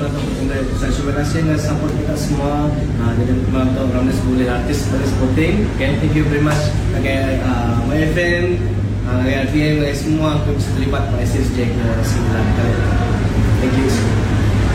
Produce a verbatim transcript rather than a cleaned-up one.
Terima kasih dengan support kita semua. Jadi untuk Ramnes boleh artis boleh supporting. Okay, thank you very much. Okay, uh, my F M, uh, R T M, semua aku bisa terlibat pada S S J ke sembilan kali. Thank you.